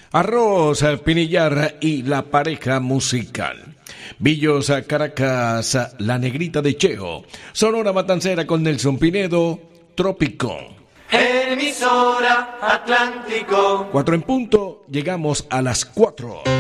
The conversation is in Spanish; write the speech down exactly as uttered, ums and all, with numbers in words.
Arroz, Pinillar y la pareja musical. Villos, Caracas, La Negrita de Cheo. Sonora Matancera con Nelson Pinedo, Trópico. Emisora Atlántico. Cuatro en punto, llegamos a las cuatro.